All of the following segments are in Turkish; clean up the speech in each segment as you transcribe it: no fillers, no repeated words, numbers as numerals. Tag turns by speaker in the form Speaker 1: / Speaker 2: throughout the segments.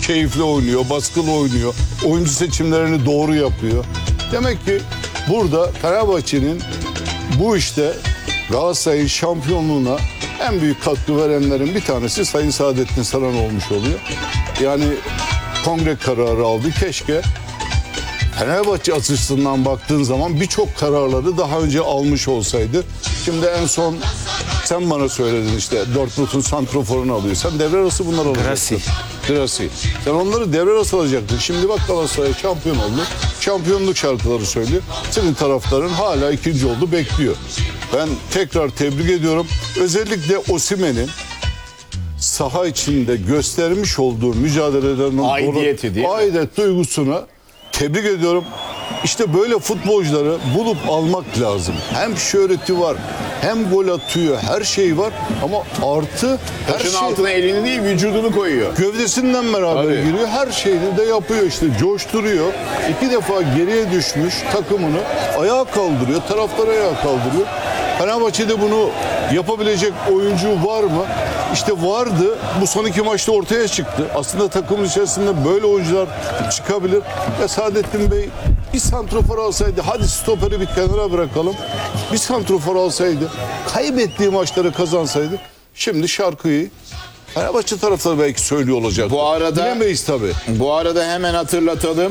Speaker 1: keyifli oynuyor, baskılı oynuyor. Oyuncu seçimlerini doğru yapıyor. Demek ki burada Fenerbahçe'nin bu işte Galatasaray'ın şampiyonluğuna en büyük katkı verenlerin bir tanesi Sayın Saadettin Saran olmuş oluyor. Yani kongre kararı aldı. Keşke Fenerbahçe açısından baktığın zaman birçok kararları daha önce almış olsaydı. Şimdi en son sen bana söyledin işte Dortmund'un santroforunu alıyor. Sen devre arası bunları alacaksın. Grassi. Sen onları devre arası alacaktın. Şimdi bak Galatasaray şampiyon oldu. Şampiyonluk şarkıları söylüyor. Senin taraftarın hala ikinci oldu, bekliyor. Ben tekrar tebrik ediyorum. Özellikle Osimhen'in saha içinde göstermiş olduğu mücadelelerin
Speaker 2: aidiyeti değil mi?
Speaker 1: Aidet duygusuna tebrik ediyorum. İşte böyle futbolcuları bulup almak lazım. Hem şöhreti var, hem gol atıyor, her şey var ama artı her
Speaker 2: Taşın
Speaker 1: şey
Speaker 2: altına elini değil vücudunu koyuyor.
Speaker 1: gövdesinden beraber
Speaker 2: Tabii.
Speaker 1: giriyor. Her şeyini de yapıyor işte. Coşturuyor. 2 defa geriye düşmüş takımını ayağa kaldırıyor. Taraftarı ayağa kaldırıyor. Fenerbahçe'de bunu yapabilecek oyuncu var mı? İşte vardı. Bu son 2 maçta ortaya çıktı. Aslında takımın içerisinde böyle oyuncular çıkabilir. Ve Saadettin Bey bir santrofor alsaydı, hadi stoperi bir kenara bırakalım. Bir santrofor alsaydı, kaybettiği maçları kazansaydı, şimdi şarkıyı Fenerbahçe taraftarı belki söylüyor olacak.
Speaker 2: Bu arada
Speaker 1: bilemeyiz tabii.
Speaker 2: Bu arada hemen hatırlatalım.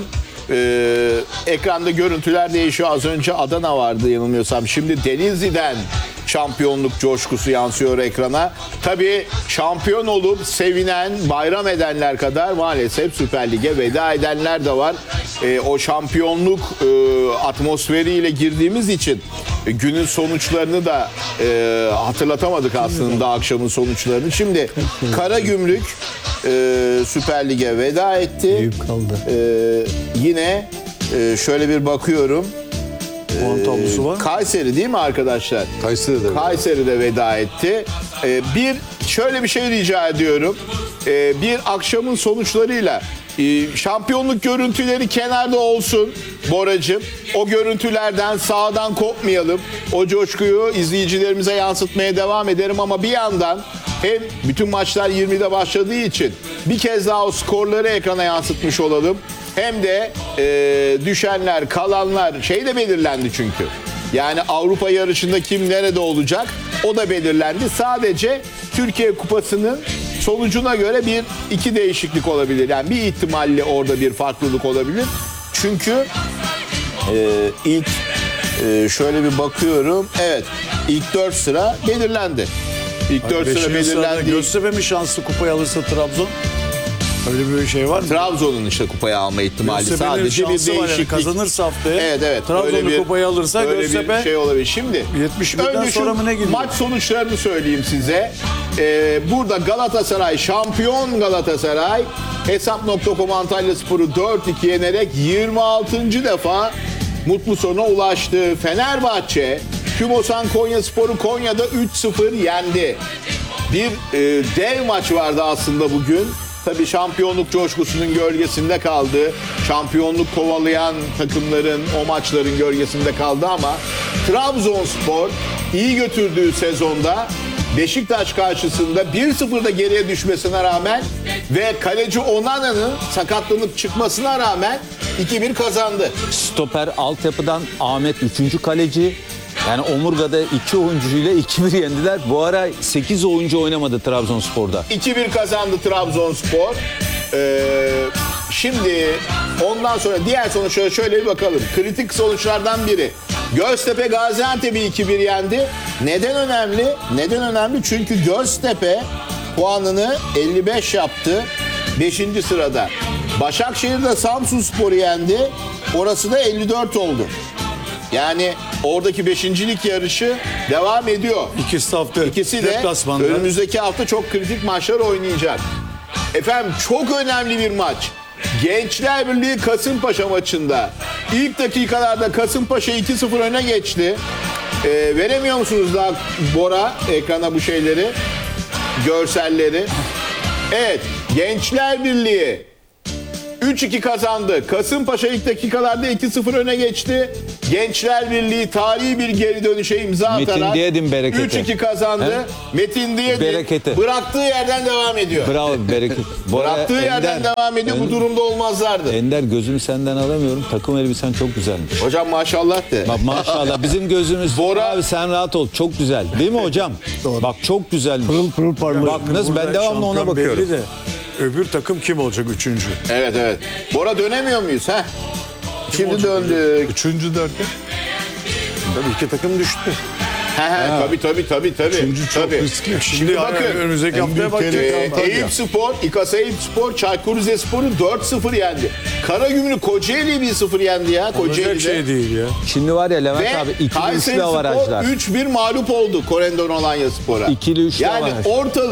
Speaker 2: Ekranda görüntüler değişiyor. Az önce Adana vardı yanılmıyorsam. Şimdi Denizli'den şampiyonluk coşkusu yansıyor ekrana. Tabii şampiyon olup sevinen, bayram edenler kadar maalesef Süper Lig'e veda edenler de var. O şampiyonluk atmosferiyle girdiğimiz için günün sonuçlarını da hatırlatamadık aslında akşamın sonuçlarını. Şimdi Karagümrük Süper Lig'e veda etti.
Speaker 3: Eyüp kaldı.
Speaker 2: Yine şöyle bir bakıyorum.
Speaker 3: Puan tablosu var.
Speaker 2: Kayseri değil mi arkadaşlar?
Speaker 1: Kayseri'de.
Speaker 2: Kayseri'de veda etti. Şöyle bir şey rica ediyorum. Bir akşamın sonuçlarıyla şampiyonluk görüntüleri kenarda olsun Boracığım. O görüntülerden sağdan kopmayalım. O coşkuyu izleyicilerimize yansıtmaya devam ederim ama bir yandan hem bütün maçlar 20'de başladığı için bir kez daha o skorları ekrana yansıtmış olalım. Hem de düşenler, kalanlar şey de belirlendi çünkü. Yani Avrupa yarışında kim nerede olacak o da belirlendi. Sadece Türkiye Kupası'nın sonucuna göre iki değişiklik olabilir. Yani bir ihtimalle orada bir farklılık olabilir. Çünkü ilk şöyle bir bakıyorum. Evet, ilk 4 sıra belirlendi. İlk 4 sıra belirlendi.
Speaker 3: Göztepe mi şanslı kupayı alırsa Trabzon? Öyle bir şey var mı?
Speaker 2: Trabzon'un işte kupayı alma ihtimali
Speaker 3: Göztepe'nin
Speaker 2: sadece bir
Speaker 3: şansı var yani.
Speaker 2: değişiklik.
Speaker 3: Kazanırsa haftaya.
Speaker 2: Evet.
Speaker 3: Trabzon'un kupayı alırsa
Speaker 2: öyle
Speaker 3: Göztepe
Speaker 2: bir şey olabilir. Şimdi
Speaker 3: 71'den sonra mı ne gidiyor?
Speaker 2: maç sonuçlarını söyleyeyim size. Burada Galatasaray, şampiyon Galatasaray Hesap.com Antalyaspor'u 4-2 yenerek 26. defa mutlu sona ulaştı. Fenerbahçe Kümosan Konyaspor'u Konya'da 3-0 yendi. Bir dev maç vardı aslında bugün. Tabii şampiyonluk coşkusunun gölgesinde kaldı. Şampiyonluk kovalayan takımların o maçların gölgesinde kaldı ama Trabzonspor iyi götürdüğü sezonda Beşiktaş karşısında 1-0'da geriye düşmesine rağmen ve kaleci Onana'nın sakatlanıp çıkmasına rağmen 2-1 kazandı.
Speaker 4: Stoper altyapıdan Ahmet 3. kaleci. Yani omurgada 2 oyuncuyla 2-1 yendiler. Bu ara 8 oyuncu oynamadı Trabzonspor'da.
Speaker 2: 2-1 kazandı Trabzonspor. Şimdi ondan sonra diğer sonuçlara şöyle bir bakalım. Kritik sonuçlardan biri. Göztepe Gaziantep'i 2-1 yendi. Neden önemli? Neden önemli? Çünkü Göztepe puanını 55 yaptı. 5. sırada. Başakşehir'de Samsunspor'u yendi. Orası da 54 oldu. Yani oradaki 5.lik yarışı devam ediyor. İkisi de önümüzdeki hafta çok kritik maçlar oynayacak. Efendim çok önemli bir maç. Gençler Birliği Kasımpaşa maçında ilk dakikalarda Kasımpaşa 2-0 öne geçti. Veremiyor musunuz daha Bora ekrana bu şeyleri, görselleri? Evet, Gençler Birliği 3-2 kazandı. Kasımpaşa ilk dakikalarda 2-0 öne geçti. Gençler Birliği tarihi bir geri dönüşe imza
Speaker 4: Metin
Speaker 2: atarak
Speaker 4: Diyedin bereketi.
Speaker 2: 3-2 kazandı.
Speaker 4: He?
Speaker 2: Metin Diyedin
Speaker 4: Bereketi.
Speaker 2: bıraktığı yerden devam ediyor.
Speaker 4: Bravo bereket. Bu arada
Speaker 2: Bıraktığı yerden
Speaker 4: Ender,
Speaker 2: devam ediyor. Bu durumda olmazlardı.
Speaker 4: Ender gözümü senden alamıyorum. Takım elbisen çok güzelmiş.
Speaker 2: Hocam maşallah de.
Speaker 4: Bak maşallah bizim gözümüz.
Speaker 2: Bora-
Speaker 4: Abi sen rahat ol. Çok güzel. Değil mi hocam? Bak çok güzelmiş.
Speaker 3: Pırıl pırıl parlıyor.
Speaker 4: Bak nasıl ben
Speaker 3: Burada
Speaker 4: devamlı ona
Speaker 3: şampiyon
Speaker 4: bakıyorum.
Speaker 3: belli de öbür takım kim olacak üçüncü?
Speaker 2: Evet. Bora dönemiyor muyuz? Şimdi döndük.
Speaker 1: Üçüncü derken
Speaker 3: Tabii iki takım düştü.
Speaker 2: Tabii.
Speaker 1: üçüncü çok
Speaker 2: Tabii.
Speaker 1: riskli.
Speaker 2: Şimdi bakın.
Speaker 3: Önümüzdeki
Speaker 1: En
Speaker 3: haftaya
Speaker 1: büyük
Speaker 3: bakacak.
Speaker 1: tehlike Antalya.
Speaker 2: Eyüp Spor, İKAS Eyüp Spor, Çaykur Rizespor'u 4-0 yendi. Karagümrük Kocaeli'yi 1-0 yendi ya.
Speaker 3: Olacak
Speaker 2: Kocaeli'de.
Speaker 3: şey değil ya.
Speaker 4: Şimdi var ya Levent
Speaker 2: Ve
Speaker 4: abi ikili
Speaker 2: Kayseri
Speaker 4: üçlü
Speaker 2: Spor
Speaker 4: avarajlar.
Speaker 2: 3-1 mağlup oldu Korendon Alanya Spor'a.
Speaker 4: İkili üçlü
Speaker 2: Yani
Speaker 4: avaraj.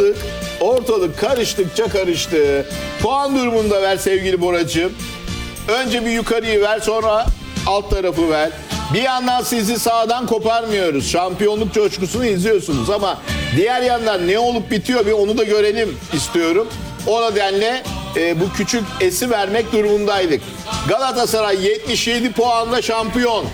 Speaker 2: ortalık karıştıkça karıştı. Puan durumunda ver sevgili Boracığım. Önce bir yukarıyı ver, sonra alt tarafı ver. Bir yandan sizi sağdan koparmıyoruz. Şampiyonluk coşkusunu izliyorsunuz ama diğer yandan ne olup bitiyor bir onu da görelim istiyorum. O nedenle bu küçük esi vermek durumundaydık. Galatasaray 77 puanla şampiyon.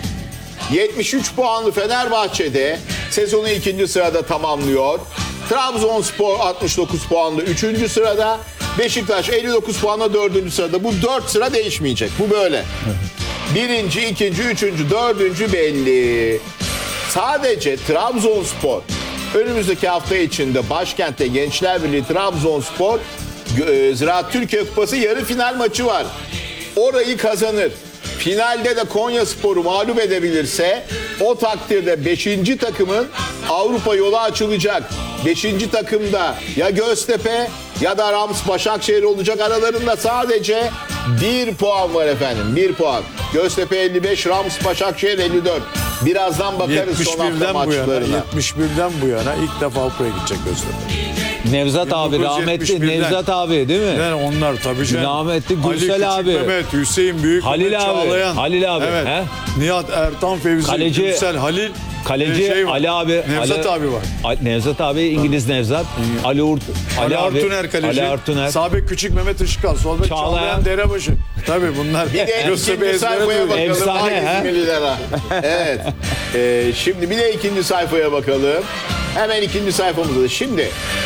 Speaker 2: 73 puanlı Fenerbahçe'de sezonu 2. sırada tamamlıyor. Trabzonspor 69 puanlı 3. sırada. Beşiktaş 59 puanla 4. sırada. Bu 4 sıra değişmeyecek. Bu böyle. 1. 2. 3. 4. belli. Sadece Trabzonspor önümüzdeki hafta içinde başkentte Gençler Birliği Trabzonspor Ziraat Türkiye Kupası yarı final maçı var. Orayı kazanır. Finalde de Konyaspor'u mağlup edebilirse o takdirde 5. takımın Avrupa yolu açılacak. 5. takımda ya Göztepe ya da Rams Başakşehir olacak. Aralarında sadece 1 puan var efendim. 1 puan. Göztepe 55, Rams Başakşehir 54. Birazdan bakarız son hafta
Speaker 3: 71'den bu yana,
Speaker 2: maçlarına.
Speaker 3: 71'den bu yana ilk defa Avrupa'ya gidecek Göztepe.
Speaker 4: Nevzat abi, rahmetli
Speaker 3: 1971'den.
Speaker 4: Nevzat abi değil mi?
Speaker 3: Yani onlar tabii canım.
Speaker 4: Rahmetli
Speaker 3: Ali
Speaker 4: Gürsel
Speaker 3: Küçük
Speaker 4: abi.
Speaker 3: Mehmet, Hüseyin Büyük
Speaker 4: Halil
Speaker 3: Mehmet
Speaker 4: abi,
Speaker 3: Çağlayan.
Speaker 4: Halil abi,
Speaker 3: Evet.
Speaker 4: he?
Speaker 3: Nihat Ertan Fevzi,
Speaker 4: Kaleci-
Speaker 3: Gürsel Halil.
Speaker 4: Kaleci
Speaker 3: var.
Speaker 4: Ali abi.
Speaker 3: Nevzat
Speaker 4: Ali-
Speaker 3: abi var.
Speaker 4: Nevzat abi, İngiliz Nevzat. Ali
Speaker 3: Ali
Speaker 4: abi.
Speaker 3: Artuner kaleci.
Speaker 4: Ali Artuner.
Speaker 3: Sabek Küçük Mehmet Işıkal. Solda
Speaker 4: Çağlayan.
Speaker 3: Çağlayan Derebaşı. Tabii bunlar
Speaker 2: Bir de
Speaker 3: Göztepe
Speaker 2: ikinci
Speaker 3: ezbere
Speaker 2: sayfaya
Speaker 3: duyuyor.
Speaker 2: bakalım.
Speaker 4: Efsane,
Speaker 2: Hangi
Speaker 4: he?
Speaker 2: İzmirliler ha? Evet. Şimdi bir de ikinci sayfaya bakalım. Hemen ikinci sayfamızda. Şimdi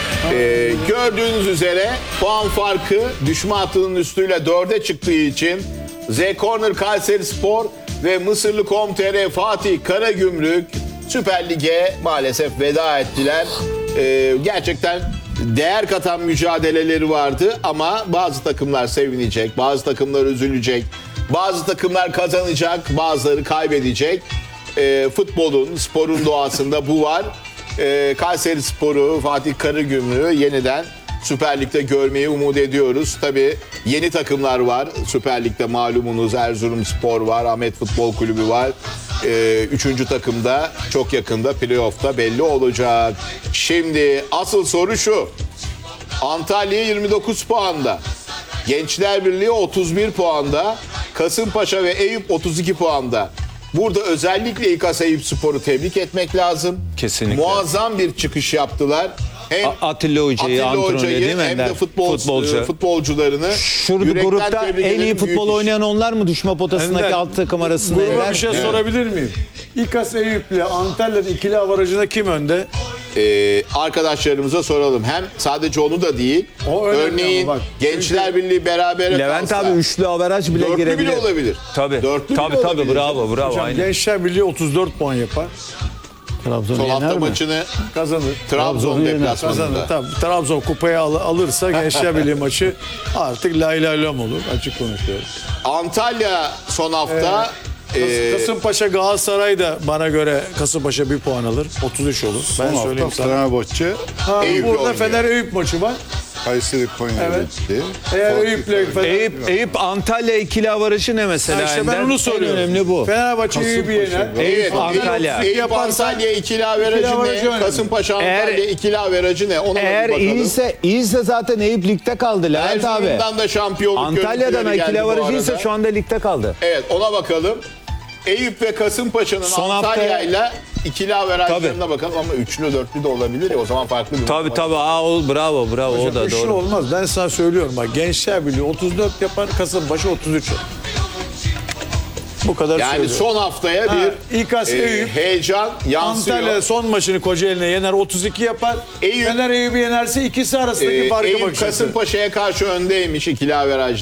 Speaker 2: gördüğünüz üzere puan farkı düşme hattının üstüyle 4'e çıktığı için Z Corner Kayseri Spor ve Mısırlı Com.tr Fatih Karagümrük Süper Lig'e maalesef veda ettiler. Gerçekten değer katan mücadeleleri vardı ama bazı takımlar sevinecek, bazı takımlar üzülecek, bazı takımlar kazanacak, bazıları kaybedecek. Futbolun, sporun doğasında bu var. Kayseri Sporu, Fatih Karagümrük'ü yeniden Süper Lig'de görmeyi umut ediyoruz. Tabii yeni takımlar var. Süper Lig'de malumunuz Erzurumspor var, Ahmet Futbol Kulübü var. Üçüncü takımda çok yakında playoff'ta belli olacak. Şimdi asıl soru şu. Antalya 29 puanda. Gençler Birliği 31 puanda. Kasımpaşa ve Eyüp 32 puanda. Burada özellikle İKAS Eyüp Spor'u tebrik etmek lazım.
Speaker 4: Kesinlikle.
Speaker 2: Muazzam bir çıkış yaptılar. Hem
Speaker 4: Atilla Hoca'yı, antrenörü değil mi
Speaker 2: hem de
Speaker 4: Ender?
Speaker 2: futbolcularını
Speaker 4: Şurada
Speaker 2: yürekten
Speaker 4: grupta
Speaker 2: tebrik
Speaker 4: en iyi
Speaker 2: ederim.
Speaker 4: futbol
Speaker 2: Büyük iş.
Speaker 4: oynayan onlar mı düşme potasındaki
Speaker 3: Ender,
Speaker 4: alt takım arasında?
Speaker 3: Gruba
Speaker 4: Ender?
Speaker 3: bir şey sorabilir miyim? İKAS Eyüp'le Antalya'da ikili avarajında kim önde?
Speaker 2: Arkadaşlarımıza soralım. Hem sadece onu da değil.
Speaker 3: O önemli
Speaker 2: Örneğin
Speaker 3: ama bak,
Speaker 2: Gençler Birliği berabere
Speaker 4: Levent
Speaker 2: kalsa,
Speaker 4: abi üçlü averaj bile
Speaker 2: dörtlü
Speaker 4: girebilir.
Speaker 2: bile olabilir.
Speaker 4: Tabii.
Speaker 2: Dörtlü
Speaker 4: Tabii
Speaker 2: bile
Speaker 4: tabii
Speaker 2: olabilir.
Speaker 4: bravo
Speaker 3: Hocam,
Speaker 4: aynen.
Speaker 3: Gençler Birliği 34 puan yapar.
Speaker 2: Son hafta maçını
Speaker 3: Kazanır.
Speaker 2: Trabzon
Speaker 3: Kazanır.
Speaker 2: deplasmanında.
Speaker 3: Tabii, Trabzon kupayı alırsa Gençler Birliği maçı artık lay lay lam olur. Açık konuşuyoruz.
Speaker 2: Antalya son hafta
Speaker 3: Kasımpaşa Galatasaray da bana göre Kasımpaşa 1 puan alır. 33 olur. Ben
Speaker 1: son
Speaker 3: söyleyeyim
Speaker 1: hafta
Speaker 3: sana.
Speaker 1: Fenerbahçe,
Speaker 2: Eyüp'le
Speaker 3: Burada
Speaker 2: oynuyor.
Speaker 3: Fener Eyüp maçı var.
Speaker 1: Kayseri Konya
Speaker 3: Evet.
Speaker 1: gitti.
Speaker 3: Eğer Eyüp'le Fener...
Speaker 4: Eyüp Antalya ikili avarajı ne mesela?
Speaker 3: Ha, işte
Speaker 4: Ender?
Speaker 3: ben onu soruyorum.
Speaker 4: En önemli bu.
Speaker 3: Fenerbahçe Eyüp'ü yener.
Speaker 4: Eyüp Antalya.
Speaker 2: Eyüp Antalya ikili averajı
Speaker 3: averajı
Speaker 2: ne?
Speaker 3: önemli.
Speaker 2: Kasımpaşa Antalya
Speaker 4: Eğer-
Speaker 2: ikili averajı ne? Ona da bir
Speaker 4: Eğer
Speaker 2: bakalım.
Speaker 4: iyiyse zaten Eyüp ligde kaldı Levent abi.
Speaker 2: Erzurum'dan da şampiyonluk
Speaker 4: Antalya'dan
Speaker 2: görüntüleri
Speaker 4: ikili
Speaker 2: geldi bu
Speaker 4: avarajıysa
Speaker 2: arada.
Speaker 4: şu anda ligde kaldı.
Speaker 2: Evet, ona bakalım. Eyüp ve Kasımpaşa'nın
Speaker 4: Son
Speaker 2: Antalya'yla ikili averajlarına bakalım ama üçlü dörtlü de olabilir ya, o zaman farklı bir
Speaker 4: Tabii tabii. Bravo o da
Speaker 3: Üçlü
Speaker 4: doğru.
Speaker 3: olmaz. Ben sana söylüyorum bak, Gençler Birliği 34 yapar, Kasımpaşa 33 yapar. Bu kadar
Speaker 2: Yani
Speaker 3: söylüyorum.
Speaker 2: son haftaya bir
Speaker 3: İKAS Eyüp,
Speaker 2: heyecan yansıyor.
Speaker 3: Antalya son maçını Kocaeli'ne yener, 32 yapar.
Speaker 2: Eyüp-
Speaker 3: Fener Eyüp'ü yenerse ikisi arasındaki farka
Speaker 2: Eyüp
Speaker 3: bakacaksın.
Speaker 2: Kasımpaşa'ya karşı öndeymiş ikili averajda.